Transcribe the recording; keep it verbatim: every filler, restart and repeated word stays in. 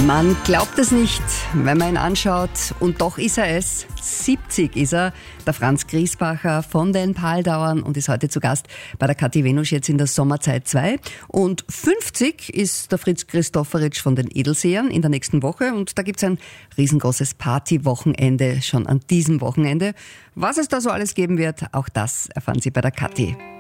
Man glaubt es nicht, wenn man ihn anschaut, und doch ist er es. siebzig ist er, der Franz Griesbacher von den Paldauern, und ist heute zu Gast bei der Kathi Venusch jetzt in der Sommerzeit zwei. Und fünfzig ist der Fritz Christofferitsch von den Edelsehern in der nächsten Woche, und da gibt's ein riesengroßes Partywochenende schon an diesem Wochenende. Was es da so alles geben wird, auch das erfahren Sie bei der Kathi.